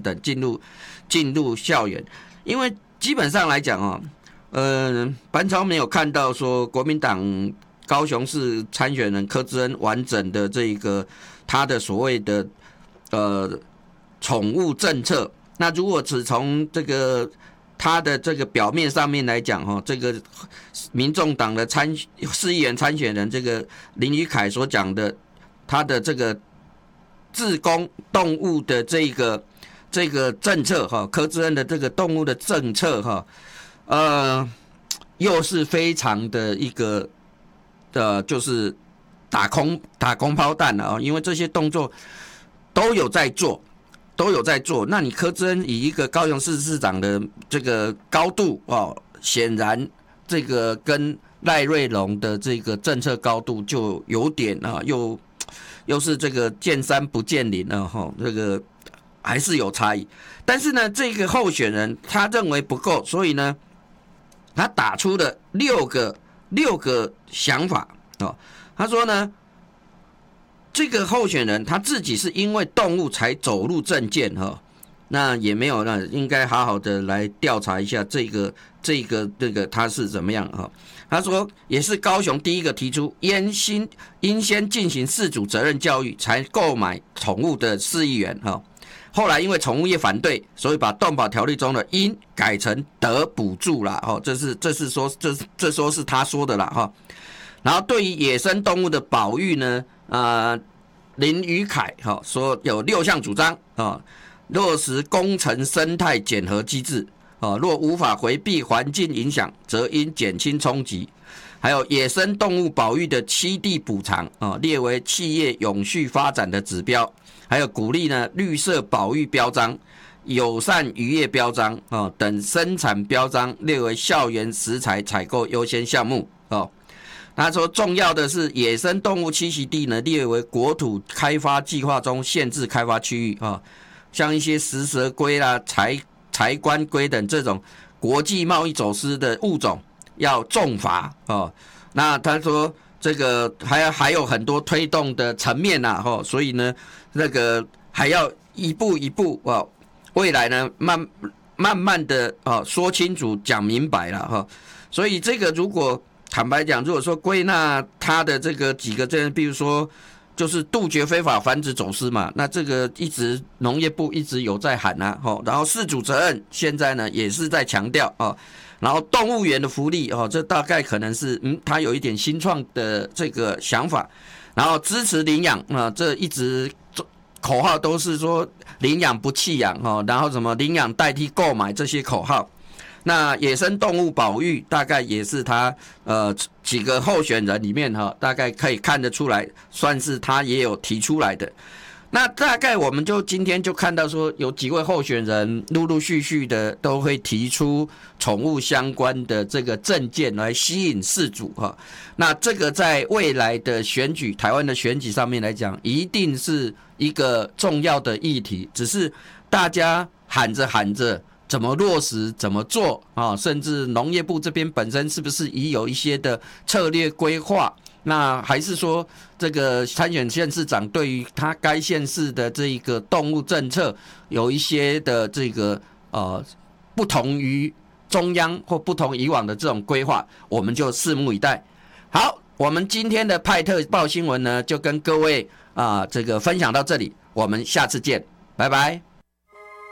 等进入校园，因为基本上来讲班超没有看到说国民党高雄市参选人柯志恩完整的这个他的所谓的宠物政策。那如果只从这个他的这个表面上面来讲，这个民众党的市议员参选人这个林宇凯所讲的他的这个自工动物的这个政策柯志恩的这个动物的政策又是非常的一个就是打空炮弹了因为这些动作都有在做。那你柯志恩以一个高雄市市长的这个高度显然这个跟赖瑞隆的这个政策高度就有点又是这个见山不见林这个还是有差异。但是呢，这个候选人他认为不够，所以呢，他打出了六个想法他说呢，这个候选人他自己是因为动物才走入政见那也没有应该好好的来调查一下这个他是怎么样他说也是高雄第一个提出应先进行饲主责任教育才购买宠物的市议员后来因为宠物业反对，所以把动保条例中的应改成得补助啦这说是他说的啦然后对于野生动物的保育呢林宇凯说有6项主张落实工程生态检核机制若无法回避环境影响，则应减轻冲击。还有野生动物保育的栖地补偿列为企业永续发展的指标。还有鼓励呢绿色保育标章、友善渔业标章等生产标章列为校园食材采购优先项目他说重要的是野生动物栖息地呢列为国土开发计划中限制开发区域像一些食蛇龟啦、柴棺龟等这种国际贸易走私的物种要重罚那他说这个还有很多推动的层面所以呢那个还要一步一步未来呢慢慢的说清楚讲明白了所以这个如果坦白讲，如果说归纳他的这个几个比如说就是杜绝非法繁殖走私嘛，那这个农业部一直有在喊然后饲主责任现在呢也是在强调然后动物园的福利这大概可能是他有一点新创的这个想法，然后支持领养这一直口号都是说领养不弃养然后什么领养代替购买这些口号。那野生动物保育大概也是他几个候选人里面大概可以看得出来，算是他也有提出来的。那大概我们就今天就看到说有几位候选人陆陆续续的都会提出宠物相关的这个政见来吸引饲主那这个在未来的选举，台湾的选举上面来讲，一定是一个重要的议题，只是大家喊着怎么落实怎么做甚至农业部这边本身是不是已有一些的策略规划，那还是说这个参选县市长对于他该县市的这个动物政策有一些的这个不同于中央或不同以往的这种规划，我们就拭目以待。好，我们今天的派特报新闻呢就跟各位这个分享到这里，我们下次见，拜拜。